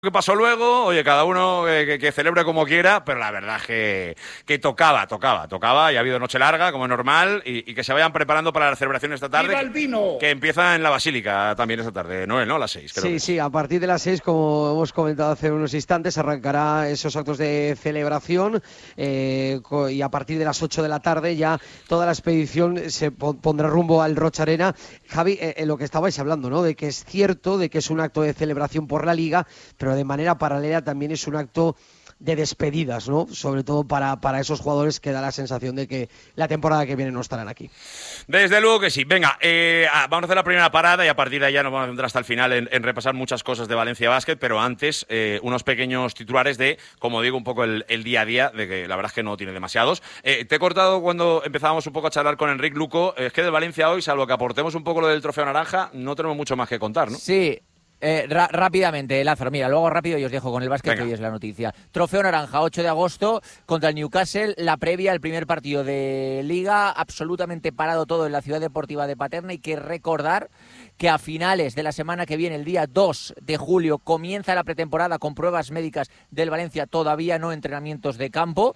que pasó luego, oye, cada uno que celebre como quiera, pero la verdad es que tocaba, y ha habido noche larga, como es normal, y que se vayan preparando para la celebración esta tarde, ¡Viva el vino! que empieza en la Basílica también esta tarde, Noel, ¿no? A las 6, creo que es. Sí, a partir de las 6, como hemos comentado hace unos instantes, arrancará esos actos de celebración y a partir de las 8 de la tarde ya toda la expedición se pondrá rumbo al Rocha Arena. Javi, lo que estabais hablando, ¿no? De que es cierto, de que es un acto de celebración por la Liga, pero de manera paralela también es un acto de despedidas, ¿no? Sobre todo para esos jugadores que da la sensación de que la temporada que viene no estarán aquí. Desde luego que sí. Venga, vamos a hacer la primera parada y a partir de ahí ya nos vamos a centrar hasta el final en repasar muchas cosas de Valencia Basket, pero antes unos pequeños titulares de, como digo, un poco el día a día, de que la verdad es que no tiene demasiados. Te he cortado cuando empezábamos un poco a charlar con Enric Luco. Es que de Valencia hoy, salvo que aportemos un poco lo del trofeo naranja, no tenemos mucho más que contar, ¿no? Sí. Rápidamente, Lázaro, mira, luego rápido y os dejo con el básquet, que hoy es la noticia. Trofeo naranja, 8 de agosto, contra el Newcastle, la previa, el primer partido de Liga, absolutamente parado todo en la Ciudad Deportiva de Paterna. Hay que recordar que a finales de la semana que viene, el día 2 de julio, comienza la pretemporada con pruebas médicas del Valencia, todavía no entrenamientos de campo.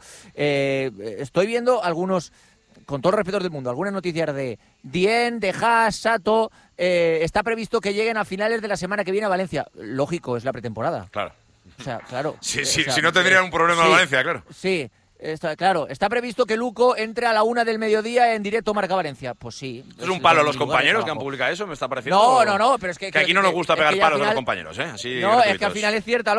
Estoy viendo algunos, con todo el respeto del mundo, algunas noticias de Dien, de Haas, Sato. Está previsto que lleguen a finales de la semana que viene a Valencia. Lógico, es la pretemporada. Claro. O sea, claro. Sí, si no tendrían un problema en Valencia, claro. Sí, claro. Está previsto que Luco entre a la 1 del mediodía en directo Marca Valencia. Pues sí. Es un palo a los compañeros que han publicado eso, me está pareciendo. No, pero es que aquí no nos gusta pegar palos a los compañeros, ¿eh? Así no, gratuitos. Es que al final es cierta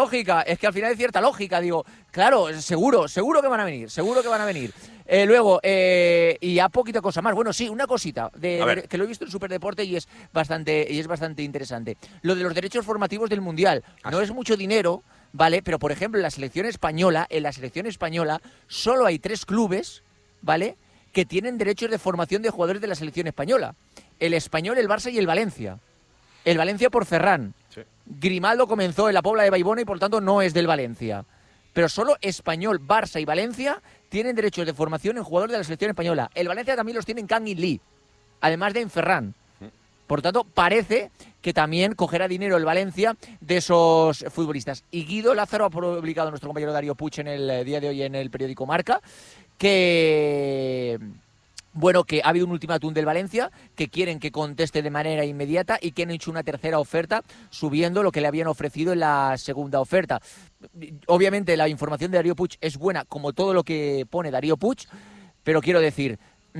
lógica. Digo, claro, seguro que van a venir. Luego, y ya poquita cosa más. Bueno, sí, una cosita que lo he visto en Superdeporte y es bastante interesante. Lo de los derechos formativos del Mundial. No es mucho dinero, ¿vale? Pero, por ejemplo, en la selección española solo hay 3 clubes, ¿vale?, que tienen derechos de formación de jugadores de la selección española. El Español, el Barça y el Valencia. El Valencia por Ferran. Sí. Grimaldo comenzó en la Pobla de Baibona y, por tanto, no es del Valencia. Pero solo Español, Barça y Valencia tienen derechos de formación en jugadores de la selección española. El Valencia también los tiene en Kang In Lee, además de en Ferran. Por tanto, parece que también cogerá dinero el Valencia de esos futbolistas. Y Guido Lázaro ha publicado, nuestro compañero Darío Puig, en el día de hoy en el periódico Marca, que ha habido un ultimátum del Valencia, que quieren que conteste de manera inmediata y que han hecho una tercera oferta subiendo lo que le habían ofrecido en la segunda oferta. Obviamente la información de Darío Puig es buena, como todo lo que pone Darío Puig, pero quiero decir,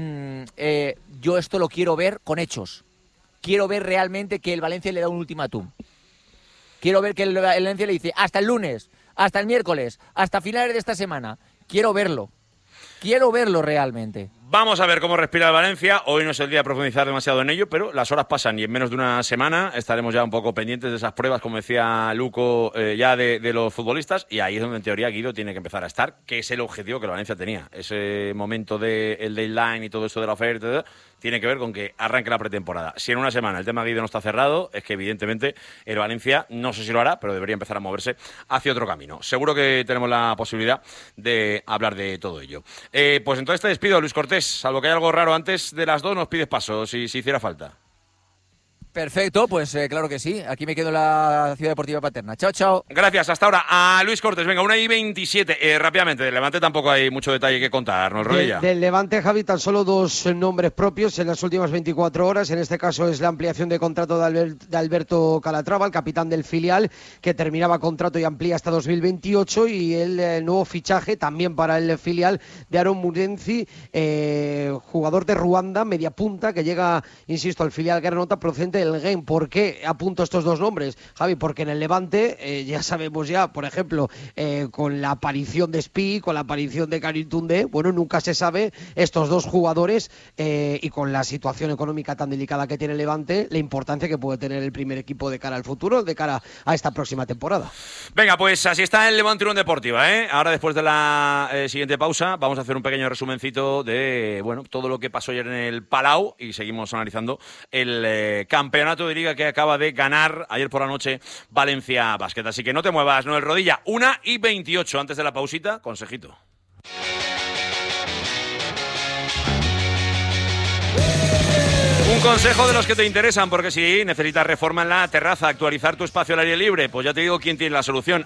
yo esto lo quiero ver con hechos. Quiero ver realmente que el Valencia le da un ultimátum. Quiero ver que el Valencia le dice hasta el lunes, hasta el miércoles, hasta finales de esta semana. Quiero verlo realmente. Vamos a ver cómo respira el Valencia. Hoy no es el día de profundizar demasiado en ello, pero las horas pasan y en menos de una semana estaremos ya un poco pendientes de esas pruebas, como decía Luco, ya de los futbolistas, y ahí es donde en teoría Guido tiene que empezar a estar, que es el objetivo que el Valencia tenía. Ese momento del deadline y todo eso de la oferta tiene que ver con que arranque la pretemporada. Si en una semana el tema Guido no está cerrado, es que evidentemente el Valencia, no sé si lo hará, pero debería empezar a moverse hacia otro camino. Seguro que tenemos la posibilidad de hablar de todo ello. Pues entonces te despido, Luis Cortés. Salvo que hay algo raro antes de las 2, nos pides paso, si hiciera falta. Perfecto, pues claro que sí. Aquí me quedo en la Ciudad Deportiva Paterna. Chao, chao. Gracias, hasta ahora. A Luis Cortés, venga, 1:27. Rápidamente, del Levante tampoco hay mucho detalle que contar, ¿no, Rodilla? Del Levante, Javi, tan solo 2 nombres propios en las últimas 24 horas. En este caso es la ampliación de contrato de Alberto Calatrava, el capitán del filial, que terminaba contrato y amplía hasta 2028. Y el nuevo fichaje también para el filial de Aaron Murenzi, jugador de Ruanda, media punta, que llega, insisto, al filial Granota, procedente del Game. ¿Por qué apunto estos 2 nombres, Javi? Porque en el Levante ya sabemos por ejemplo, con la aparición de Spi, con la aparición de Karim Toundé, bueno, nunca se sabe estos 2 jugadores y con la situación económica tan delicada que tiene el Levante, la importancia que puede tener el primer equipo de cara al futuro, de cara a esta próxima temporada. Venga, pues así está el Levante Unión Deportiva, ¿eh? Ahora, después de la siguiente pausa, vamos a hacer un pequeño resumencito de, todo lo que pasó ayer en el Palau y seguimos analizando el campeonato de Liga que acaba de ganar ayer por la noche Valencia Basket. Así que no te muevas, Noel Rodilla. 1:28 antes de la pausita, consejito. consejo de los que te interesan, porque si necesitas reforma en la terraza, actualizar tu espacio al aire libre, pues ya te digo quién tiene la solución.